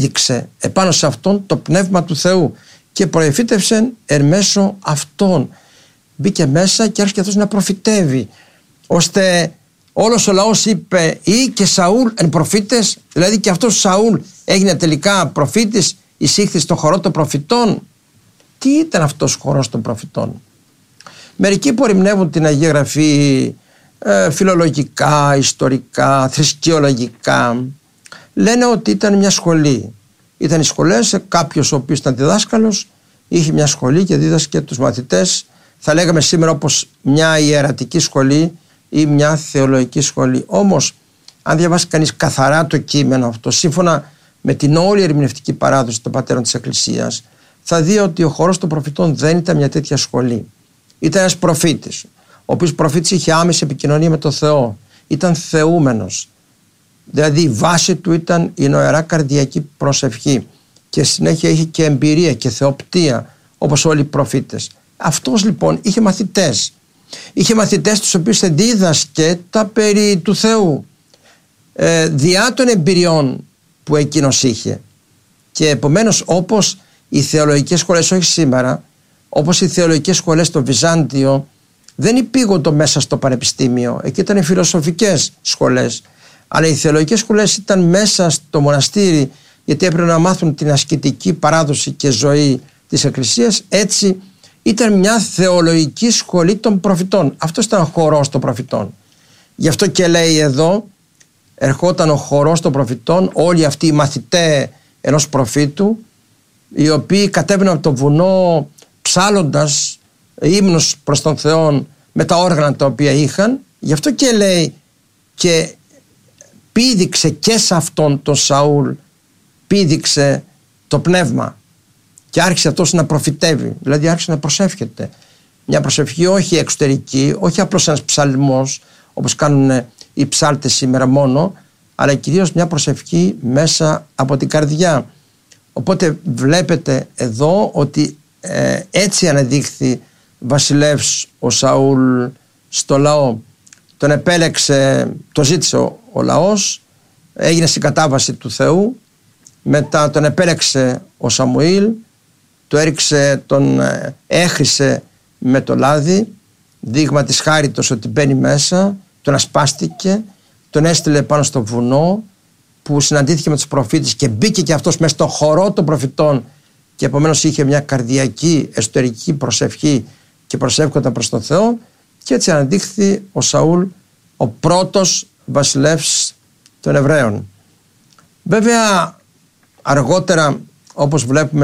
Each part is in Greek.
Δείξε επάνω σε αυτόν το πνεύμα του Θεού και προεφήτευσε εν μέσω αυτών. Μπήκε μέσα και άρχισε αυτός να προφητεύει, ώστε όλος ο λαός είπε ή και Σαούλ εν προφήτες, δηλαδή και αυτός ο Σαούλ έγινε τελικά προφήτης, εισήχθη στο χορό των προφητών. Τι ήταν αυτός ο χορός των προφητών? Μερικοί που ερμηνεύουν την Αγία Γραφή φιλολογικά, ιστορικά, θρησκεολογικά, λένε ότι ήταν μια σχολή. Ήταν οι σχολές, κάποιος ο οποίος ήταν διδάσκαλος είχε μια σχολή και δίδασκε τους μαθητές, θα λέγαμε σήμερα όπως μια ιερατική σχολή ή μια θεολογική σχολή. Όμως αν διαβάσει κανείς καθαρά το κείμενο αυτό, σύμφωνα με την όλη ερμηνευτική παράδοση των πατέρων της Εκκλησίας, θα δει ότι ο χορός των προφητών δεν ήταν μια τέτοια σχολή. Ήταν ένας προφήτης, ο οποίος προφήτης είχε άμεση επικοινωνία με τον Θεό, ήταν θεούμενος, δηλαδή η βάση του ήταν η νοερά καρδιακή προσευχή και συνέχεια είχε και εμπειρία και θεοπτία όπως όλοι οι προφήτες. Αυτός λοιπόν είχε μαθητές. Είχε μαθητές τους οποίους δίδασκε τα περί του Θεού διά των εμπειριών που εκείνος είχε. Και επομένως, όπως οι θεολογικές σχολές, όχι σήμερα, όπως οι θεολογικές σχολές στο Βυζάντιο δεν υπήγονται μέσα στο πανεπιστήμιο, εκεί ήταν οι φιλοσοφικές σχολές, αλλά οι θεολογικές σχολές ήταν μέσα στο μοναστήρι, γιατί έπρεπε να μάθουν την ασκητική παράδοση και ζωή της Εκκλησίας. Έτσι ήταν μια θεολογική σχολή των προφητών. Αυτό ήταν ο χορός των προφητών. Γι' αυτό και λέει εδώ, ερχόταν ο χορός των προφητών, όλοι αυτοί οι μαθητές ενός προφήτου, οι οποίοι κατέβαιναν από το βουνό ψάλλοντας ύμνους προς τον Θεό με τα όργανα τα οποία είχαν. Γι' αυτό και λέει, και πήδηξε και σε αυτόν τον Σαούλ, πήδηξε το πνεύμα και άρχισε αυτός να προφητεύει, δηλαδή άρχισε να προσεύχεται. Μια προσευχή όχι εξωτερική, όχι απλώς ένας ψαλμός όπως κάνουν οι ψάλτες σήμερα μόνο, αλλά κυρίως μια προσευχή μέσα από την καρδιά. Οπότε βλέπετε εδώ ότι έτσι ανεδείχθη βασιλεύς ο Σαούλ στο λαό. Τον επέλεξε, το ζήτησε ο λαός, έγινε συγκατάβαση του Θεού, μετά τον επέλεξε ο Σαμουήλ, το έριξε, τον έχρισε με το λάδι, δείγμα της χάριτος ότι μπαίνει μέσα, τον ασπάστηκε, τον έστειλε πάνω στο βουνό που συναντήθηκε με τους προφήτες και μπήκε και αυτός μέσα στο χορό των προφητών και επομένως είχε μια καρδιακή εσωτερική προσευχή και προσεύχονταν προς τον Θεό, και έτσι αναδείχθη ο Σαούλ ο πρώτος βασιλεύς των Εβραίων. Βέβαια αργότερα, όπως βλέπουμε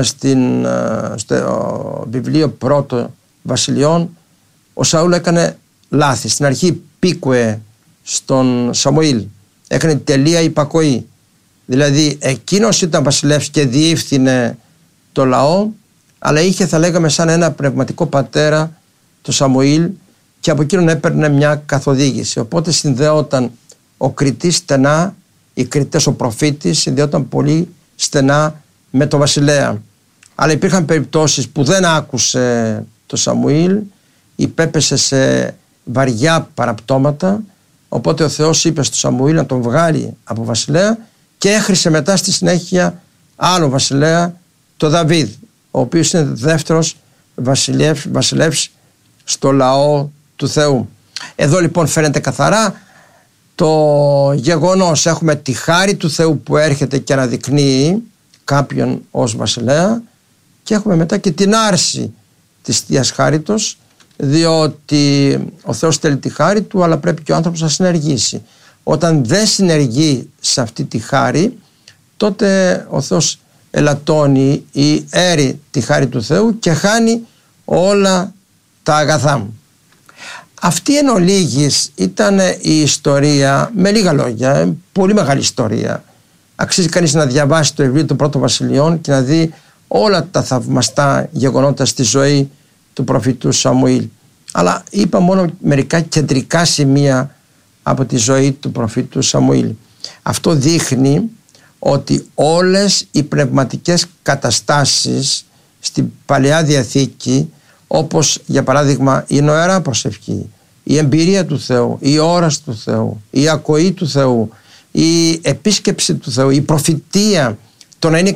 στο βιβλίο πρώτο Βασιλειών, ο Σαούλ έκανε λάθη. Στην αρχή πήκουε στον Σαμουήλ, έκανε τελεία υπακοή, δηλαδή εκείνος ήταν βασιλεύς και διεύθυνε το λαό, αλλά είχε, θα λέγαμε, σαν ένα πνευματικό πατέρα το Σαμουήλ και από εκείνον έπαιρνε μια καθοδήγηση. Οπότε συνδέονταν ο κριτής στενά, οι κριτές, ο προφήτης συνδέονταν πολύ στενά με το βασιλέα. Αλλά υπήρχαν περιπτώσεις που δεν άκουσε το Σαμουήλ, υπέπεσε σε βαριά παραπτώματα, οπότε ο Θεός είπε στο Σαμουήλ να τον βγάλει από βασιλέα και έχρισε μετά στη συνέχεια άλλο βασιλέα, το Δαβίδ, ο οποίος είναι δεύτερος βασιλεύς στο λαό του Θεού. Εδώ λοιπόν φαίνεται καθαρά το γεγονός, έχουμε τη χάρη του Θεού που έρχεται και αναδεικνύει κάποιον ως βασιλέα, και έχουμε μετά και την άρση της Θείας Χάριτος, διότι ο Θεός στέλνει τη χάρη του, αλλά πρέπει και ο άνθρωπος να συνεργήσει. Όταν δεν συνεργεί σε αυτή τη χάρη, τότε ο Θεός ελαττώνει ή έρει τη χάρη του Θεού και χάνει όλα τα αγαθά. Αυτή εν ολίγης ήταν η ιστορία, με λίγα λόγια, πολύ μεγάλη ιστορία. Αξίζει κανείς να διαβάσει το βιβλίο των πρώτων βασιλειών και να δει όλα τα θαυμαστά γεγονότα στη ζωή του προφήτου Σαμουήλ. Αλλά είπα μόνο μερικά κεντρικά σημεία από τη ζωή του προφήτου Σαμουήλ. Αυτό δείχνει ότι όλες οι πνευματικές καταστάσεις στην Παλαιά Διαθήκη, όπως για παράδειγμα η νοερά προσευχή, η εμπειρία του Θεού, η όραση του Θεού, η ακοή του Θεού, η επίσκεψη του Θεού, η προφητεία Το να είναι